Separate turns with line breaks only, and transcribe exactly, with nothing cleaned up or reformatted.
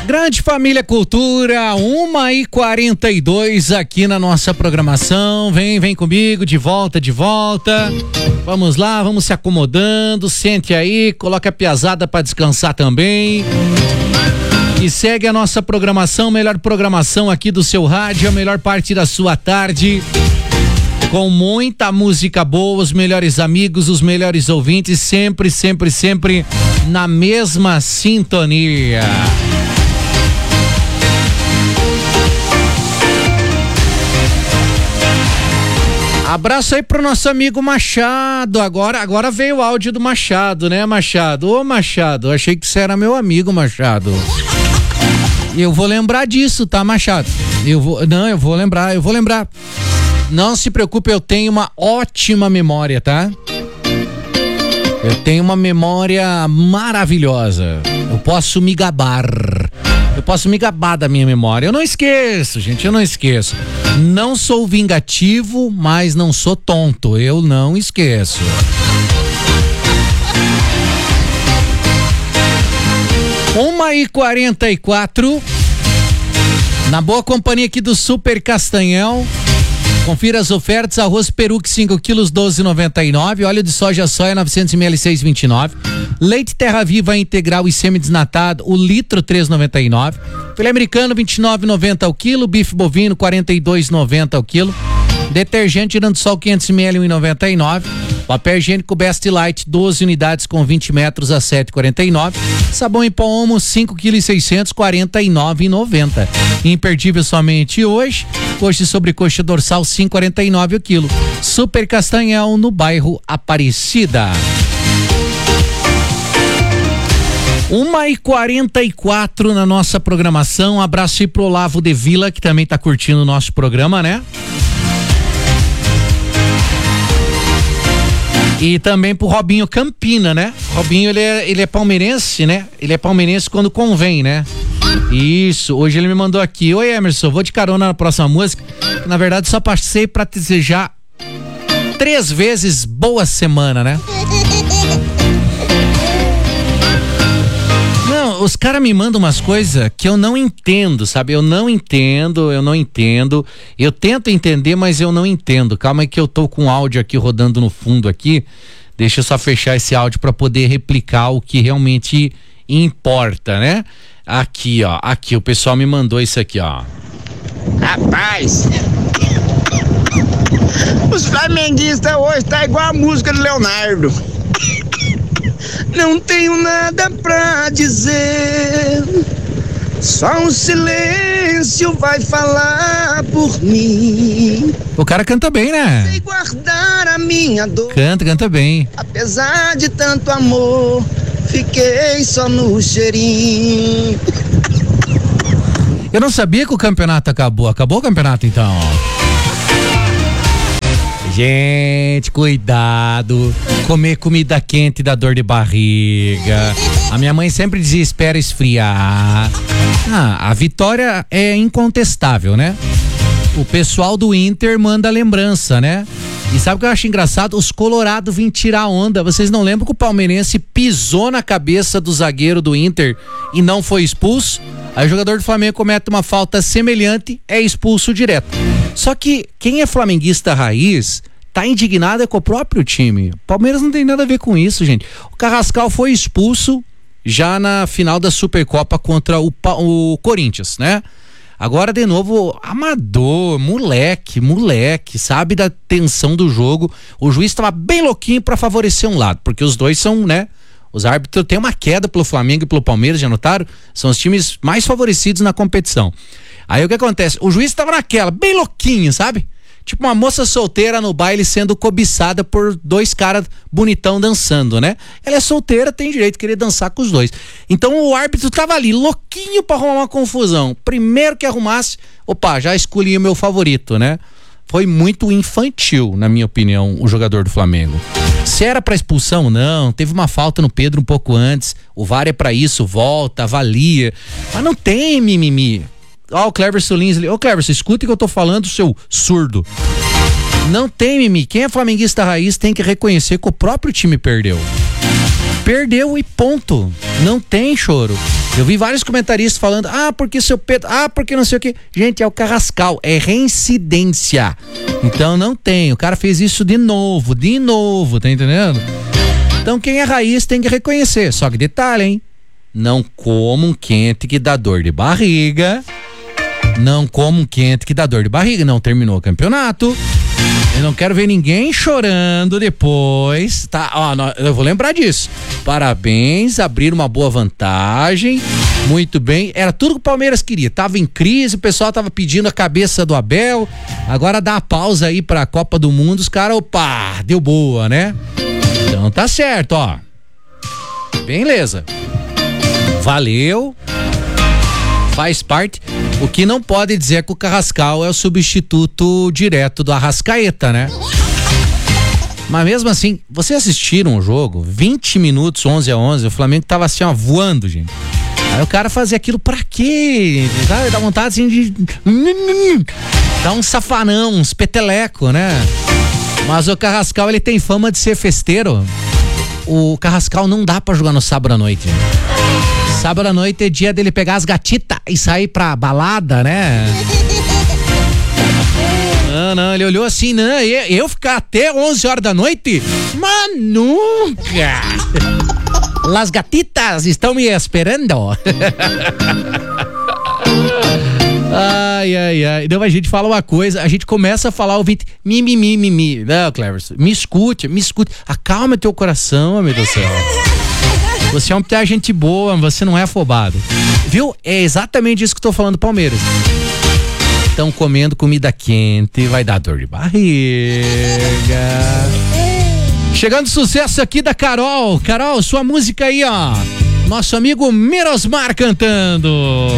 Grande Família Cultura, uma e quarenta e dois aqui na nossa programação. Vem, vem comigo, de volta, de volta. Vamos lá, vamos se acomodando. Sente aí, coloca a piazada pra descansar também. E segue a nossa programação, melhor programação aqui do seu rádio, a melhor parte da sua tarde. Com muita música boa, os melhores amigos, os melhores ouvintes, sempre, sempre, sempre na mesma sintonia. Abraço aí pro nosso amigo Machado. Agora, agora veio o áudio do Machado, né, Machado? Ô, Machado, achei que você era meu amigo, Machado. E eu vou lembrar disso, tá, Machado? Eu vou, não, eu vou lembrar, eu vou lembrar. Não se preocupe, eu tenho uma ótima memória, tá? Eu tenho uma memória maravilhosa. Eu posso me gabar. Eu posso me gabar da minha memória. Eu não esqueço, gente, eu não esqueço. Não sou vingativo, mas não sou tonto. Eu não esqueço. uma e quarenta e quatro. Na boa companhia aqui do Super Castanhão. Confira as ofertas: arroz peru cinco quilos, doze e noventa e nove, óleo de soja soia novecentos mililitros, seis e vinte e nove, leite Terra Viva integral e semi-desnatado, o litro três e noventa e nove, filé americano vinte e nove e noventa ao quilo, bife bovino quarenta e dois e noventa ao quilo, detergente Irandissol quinhentos mililitros, um e noventa e nove, papel higiênico Best Light doze unidades com vinte metros a sete e quarenta e nove, sabão em pó Omo cinco quilos e seiscentos, quarenta e nove e noventa. Imperdível somente hoje, coxa e sobrecoxa dorsal cinco e quarenta e nove o quilo. Super Castanhão, no bairro Aparecida. uma e quarenta e quatro na nossa programação. Um abraço aí pro Olavo de Vila, que também tá curtindo o nosso programa, né? E também pro Robinho Campina, né? Robinho, ele é, ele é palmeirense, né? Ele é palmeirense quando convém, né? Isso, hoje ele me mandou aqui: oi, Emerson, vou de carona na próxima música. Na verdade, só passei pra te desejar três vezes boa semana, né? Não, os caras me mandam umas coisas que eu não entendo, sabe? Eu não entendo, eu não entendo. Eu tento entender, mas eu não entendo. Calma aí que eu tô com o áudio aqui rodando no fundo aqui. Deixa eu só fechar esse áudio pra poder replicar o que realmente importa, né? Aqui, ó, aqui, o pessoal me mandou isso aqui, ó.
Rapaz, os flamenguistas hoje tá igual a música do Leonardo. Não tenho nada pra dizer, só um silêncio vai falar por mim.
O cara canta bem, né?
Sei guardar a minha dor.
Canta, canta bem.
Apesar de tanto amor, fiquei só no cheirinho.
Eu não sabia que o campeonato acabou. Acabou o campeonato, então? Gente, cuidado. Comer comida quente dá dor de barriga. A minha mãe sempre dizia: espera esfriar. Ah, a vitória é incontestável, né? O pessoal do Inter manda lembrança, né? E sabe o que eu acho engraçado? Os colorados vêm tirar onda. Vocês não lembram que o palmeirense pisou na cabeça do zagueiro do Inter e não foi expulso? Aí o jogador do Flamengo comete uma falta semelhante, é expulso direto. Só que quem é flamenguista raiz tá indignado é com o próprio time. O Palmeiras não tem nada a ver com isso, gente. O Carrascal foi expulso já na final da Supercopa contra o, o Corinthians, né? Agora, de novo, amador, moleque, moleque, sabe da tensão do jogo. O juiz estava bem louquinho para favorecer um lado, porque os dois são, né? Os árbitros têm uma queda pelo Flamengo e pelo Palmeiras, já notaram? São os times mais favorecidos na competição. Aí o que acontece? O juiz estava naquela, bem louquinho, sabe? Tipo uma moça solteira no baile sendo cobiçada por dois caras bonitão dançando, né? Ela é solteira, tem direito de querer dançar com os dois. Então o árbitro tava ali, louquinho pra arrumar uma confusão. Primeiro que arrumasse, opa, já escolhi o meu favorito, né? Foi muito infantil, na minha opinião, o jogador do Flamengo. Se era pra expulsão, não. Teve uma falta no Pedro um pouco antes. O V A R é pra isso, volta, avalia. Mas não tem mimimi. Ó, o Cleverson Lins ali. Ô, Cleverson, escuta o que eu tô falando, seu surdo. Não tem mimimi. Quem é flamenguista raiz tem que reconhecer que o próprio time perdeu. Perdeu e ponto. Não tem choro. Eu vi vários comentaristas falando, ah, porque seu Pedro, ah, porque não sei o que. Gente, é o Carrascal, é reincidência. Então não tem, o cara fez isso de novo, de novo, tá entendendo? Então quem é raiz tem que reconhecer. Só que detalhe, hein? Não coma um quente que dá dor de barriga. Não coma um quente que dá dor de barriga. Não terminou o campeonato. Eu não quero ver ninguém chorando depois, tá? Ó, eu vou lembrar disso. Parabéns, abriram uma boa vantagem. Muito bem. Era tudo que o Palmeiras queria. Tava em crise, o pessoal tava pedindo a cabeça do Abel. Agora dá a pausa aí pra Copa do Mundo. Os caras, opa, deu boa, né? Então tá certo, ó. Beleza. Valeu. Faz parte. O que não pode dizer é que o Carrascal é o substituto direto do Arrascaeta, né? Mas mesmo assim, vocês assistiram o jogo? vinte minutos, onze a onze, o Flamengo tava assim, ó, voando, gente. Aí o cara fazia aquilo pra quê? Dá vontade assim de... Dá um safanão, uns peteleco, né? Mas o Carrascal, ele tem fama de ser festeiro. O Carrascal não dá pra jogar no sábado à noite, gente. Sábado à noite é dia dele pegar as gatitas e sair pra balada, né? Não, não, ele olhou assim, não, eu, eu ficar até onze horas da noite? Mas nunca! Las gatitas estão me esperando. Ai, ai, ai. Então a gente fala uma coisa, a gente começa a falar o ouvinte, mi, mi, mi, mi, mi. Não, Cleverson, me escute, me escute. Acalma teu coração, amigo do céu. Você é um pé gente boa, você não é afobado. Viu? É exatamente isso que eu tô falando do Palmeiras. Estão comendo comida quente, vai dar dor de barriga. Chegando sucesso aqui da Carol. Carol, sua música aí, ó. Nosso amigo Mirosmar cantando.